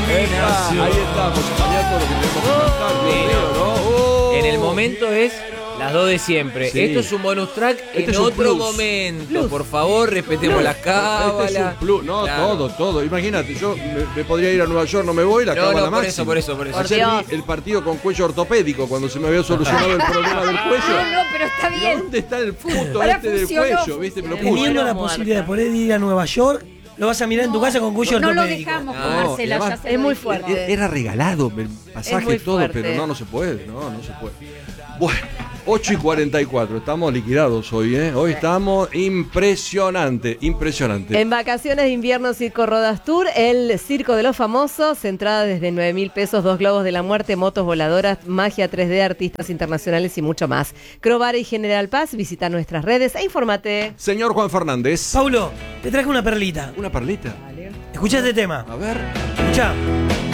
Epa, ahí estamos, mañana todo lo que tenemos que contar, Dios mío, ¿no? En el momento es las dos de siempre. Sí. Esto es un bonus track Este en es un otro plus. momento. Por favor, respetemos las cábalas. Este es un plus. No, Claro. todo. Imagínate, yo me podría ir a Nueva York, no me voy, la cábala por máxima. eso. Por Ayer Dios. vi el partido con cuello ortopédico cuando se me había solucionado el problema del cuello. No, pero está ¿Y bien. dónde está el punto Ahora este del funcionó, cuello? ¿Viste? Me lo funcionó. puse. Teniendo la Muerta. posibilidad de poder ir a Nueva York, lo vas a mirar en tu casa con cuello No lo ortopédico. dejamos con No, Marcela, y ya además- se Es muy dije. fuerte. Era regalado el Es pasaje muy y todo, fuerte. pero no se puede. No se puede. Bueno, 8:44. Estamos liquidados hoy, ¿eh? Hoy estamos impresionante. En vacaciones de invierno Circo Rodas Tour, el Circo de los Famosos, entrada desde 9.000 pesos, 2 globos de la muerte, motos voladoras, magia 3D, artistas internacionales y mucho más. Crobar y General Paz, visita nuestras redes e infórmate. Señor Juan Fernández. Paulo, te traje una perlita. Una perlita. Escuchá este tema. A ver. Escuchá.